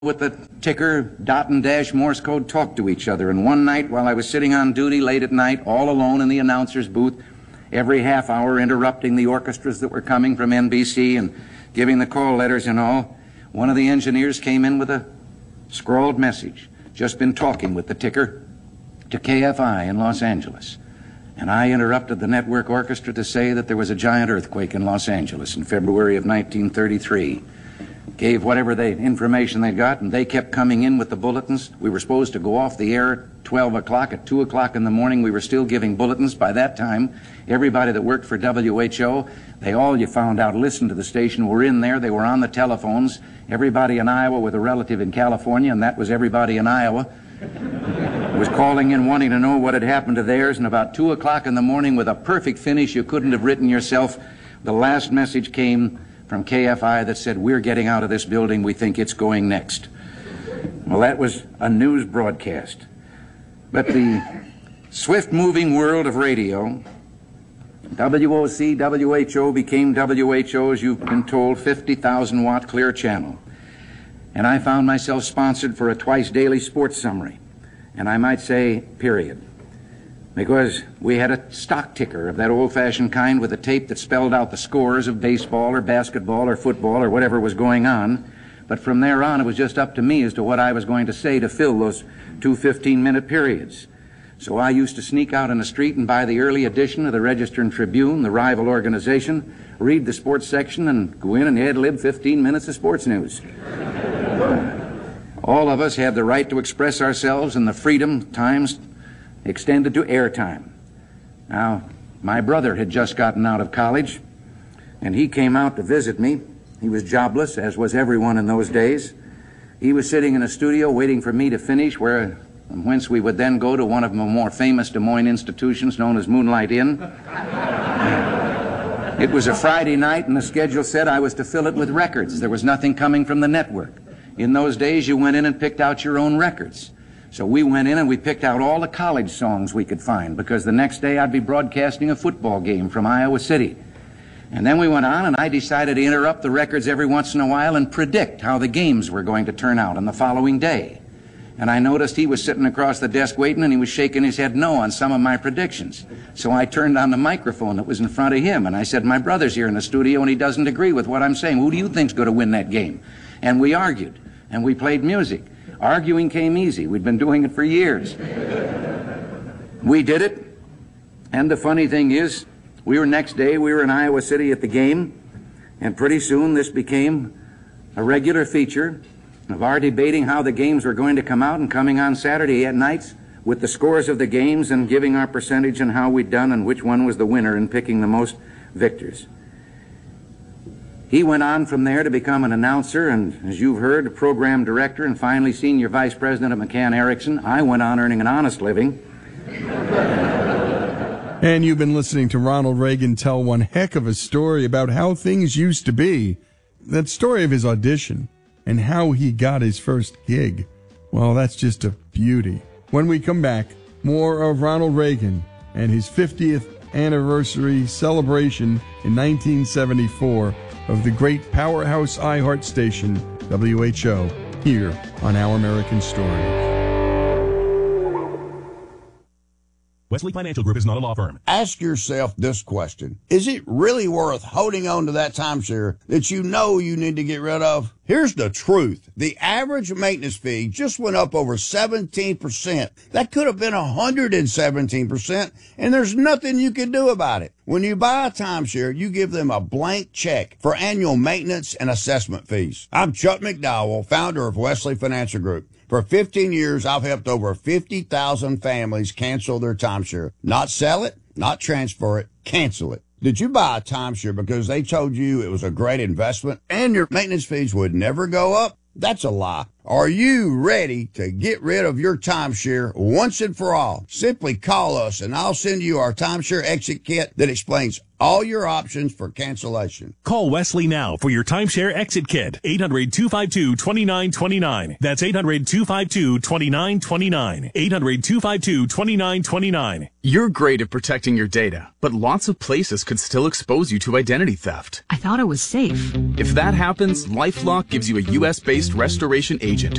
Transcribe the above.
with the ticker, dot and dash, Morse code talk to each other. And one night, while I was sitting on duty late at night, all alone in the announcer's booth, every half hour interrupting the orchestras that were coming from NBC and giving the call letters and all, one of the engineers came in with a scrawled message. Just been talking with the ticker to KFI in Los Angeles. And I interrupted the network orchestra to say that there was a giant earthquake in Los Angeles in February of 1933. Gave whatever information they got, and they kept coming in with the bulletins. We were supposed to go off the air at 12 o'clock. At 2 o'clock in the morning, we were still giving bulletins. By that time, everybody that worked for WHO, they all, you found out, listened to the station, were in there. They were on the telephones. Everybody in Iowa with a relative in California, and that was everybody in Iowa, was calling in wanting to know what had happened to theirs. And about 2 o'clock in the morning, with a perfect finish you couldn't have written yourself, the last message came from KFI that said, "We're getting out of this building. We think it's going next." Well, that was a news broadcast. But the swift-moving world of radio, WOC, WHO became WHO, as you've been told, 50,000-watt clear channel. And I found myself sponsored for a twice-daily sports summary. And I might say, period. Because we had a stock ticker of that old-fashioned kind with a tape that spelled out the scores of baseball or basketball or football or whatever was going on. But from there on, it was just up to me as to what I was going to say to fill those 2 15-minute periods. So I used to sneak out in the street and buy the early edition of the Register and Tribune, the rival organization, read the sports section, and go in and ad-lib 15 minutes of sports news. All of us have the right to express ourselves, and the freedom times extended to airtime. Now, my brother had just gotten out of college, and he came out to visit me. He was jobless, as was everyone in those days. He was sitting in a studio waiting for me to finish, whence we would then go to one of the more famous Des Moines institutions known as Moonlight Inn. It was a Friday night, and the schedule said I was to fill it with records. There was nothing coming from the network. In those days, you went in and picked out your own records. So we went in and we picked out all the college songs we could find, because the next day I'd be broadcasting a football game from Iowa City. And then we went on, and I decided to interrupt the records every once in a while and predict how the games were going to turn out on the following day. And I noticed he was sitting across the desk waiting, and he was shaking his head no on some of my predictions. So I turned on the microphone that was in front of him, and I said, "My brother's here in the studio, and he doesn't agree with what I'm saying. Who do you think's going to win that game?" And we argued, and we played music. Arguing came easy. We'd been doing it for years. We did it, and the funny thing is, next day we were in Iowa City at the game, and pretty soon this became a regular feature of our debating how the games were going to come out and coming on Saturday at nights with the scores of the games and giving our percentage and how we'd done and which one was the winner and picking the most victors. He went on from there to become an announcer and, as you've heard, a program director and finally senior vice president of McCann Erickson. I went on earning an honest living. And you've been listening to Ronald Reagan tell one heck of a story about how things used to be. That story of his audition and how he got his first gig. Well, that's just a beauty. When we come back, more of Ronald Reagan and his 50th anniversary celebration in 1974 of the great powerhouse iHeart station, WHO, here on Our American Stories. Wesley Financial Group is not a law firm. Ask yourself this question. Is it really worth holding on to that timeshare that you know you need to get rid of? Here's the truth. The average maintenance fee just went up over 17%. That could have been 117%, and there's nothing you can do about it. When you buy a timeshare, you give them a blank check for annual maintenance and assessment fees. I'm Chuck McDowell, founder of Wesley Financial Group. For 15 years, I've helped over 50,000 families cancel their timeshare. Not sell it, not transfer it, cancel it. Did you buy a timeshare because they told you it was a great investment and your maintenance fees would never go up? That's a lie. Are you ready to get rid of your timeshare once and for all? Simply call us and I'll send you our timeshare exit kit that explains all your options for cancellation. Call Wesley now for your timeshare exit kit. 800-252-2929. That's 800-252-2929. 800-252-2929. You're great at protecting your data, but lots of places could still expose you to identity theft. I thought it was safe. If that happens, LifeLock gives you a U.S.-based restoration agent